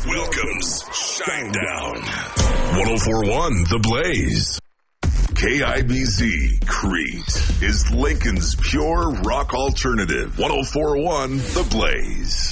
Wilkins, Shinedown. 104.1 The Blaze. KIBZ Crete is Lincoln's pure rock alternative. 104.1 The Blaze.